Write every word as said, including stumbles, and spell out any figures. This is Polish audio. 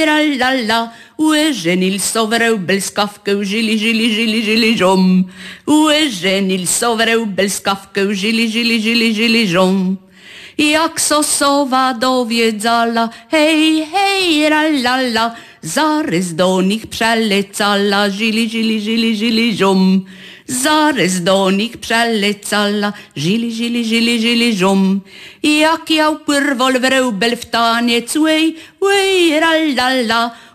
la, Eugène, il sauverait au bel scafque, gili, gili, gili, gili, jom. Eugène, il sauverait au bel scafque, gili, gili, gili, gili, jom. Jak sosowa dowiedzala, hej, hej, la, zarys do nich przelecala, gili, gili, gili, gili, jom. Zarys do nich przelecala, gili, gili, gili, gili, jom. Jak ja pyrwol wreł bel w taniec, wej, wej, la,